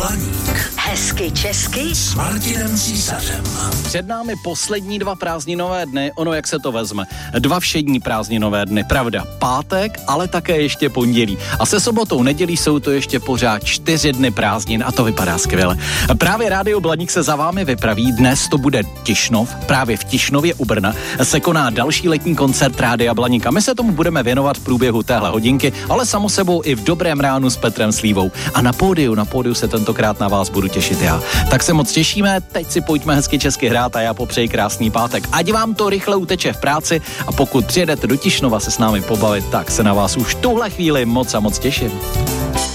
Blaník. Hezky česky S Martinem Císařem. Před námi poslední 2 prázdninové dny, ono jak se to vezme. 2 všední prázdninové dny, pravda. Pátek, ale také ještě pondělí. A se sobotou, nedělí jsou to ještě pořád 4 dny prázdnin a to vypadá skvěle. Právě Rádio Blaník se za vámi vypraví. Dnes to bude Tišnov, právě v Tišnově u Brna se koná další letní koncert Rádia Blaník. A my se tomu budeme věnovat v průběhu téhle hodinky, ale samo sebou i v dobrém ránu s Petrem Slívou. A na pódiu se tentokrát na vás budu těšit já. Tak se moc těšíme, teď si pojďme hezky česky hrát a já popřeji krásný pátek. Ať vám to rychle uteče v práci a pokud přijedete do Tišnova se s námi pobavit, tak se na vás už tuhle chvíli moc a moc těším.